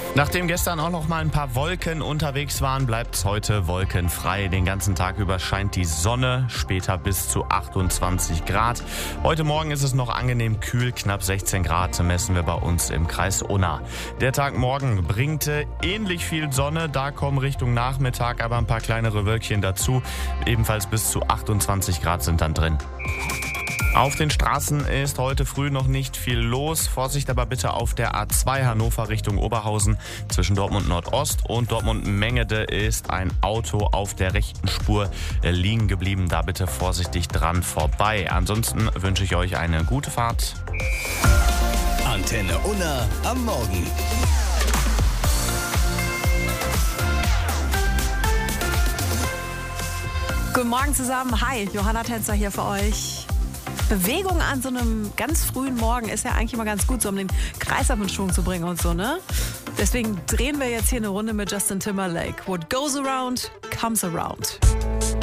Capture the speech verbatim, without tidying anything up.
Nachdem gestern auch noch mal ein paar Wolken unterwegs waren, bleibt es heute wolkenfrei. Den ganzen Tag über scheint die Sonne, später bis zu achtundzwanzig Grad. Heute Morgen ist es noch angenehm kühl, knapp sechzehn Grad messen wir bei uns im Kreis Unna. Der Tag morgen bringte ähnlich viel Sonne, da kommen Richtung Nachmittag aber ein paar kleinere Wölkchen dazu. Ebenfalls bis zu achtundzwanzig Grad sind dann drin. Auf den Straßen ist heute früh noch nicht viel los. Vorsicht aber bitte auf der A zwei Hannover Richtung Oberhausen. Zwischen Dortmund Nordost und Dortmund Mengede ist ein Auto auf der rechten Spur liegen geblieben. Da bitte vorsichtig dran vorbei. Ansonsten wünsche ich euch eine gute Fahrt. Antenne Unna am Morgen. Guten Morgen zusammen. Hi, Johanna Tänzer hier für euch. Bewegung an so einem ganz frühen Morgen ist ja eigentlich immer ganz gut, so um den Kreislauf in Schwung zu bringen und so, ne? Deswegen drehen wir jetzt hier eine Runde mit Justin Timberlake. What goes around, comes around.